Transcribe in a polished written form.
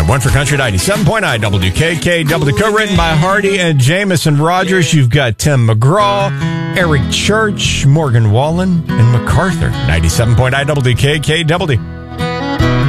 One for Country 97.9 WKKW, co-written by Hardy and Jameson Rogers. You've got Tim McGraw, Eric Church, Morgan Wallen, and MacArthur. 97.9 WKKW.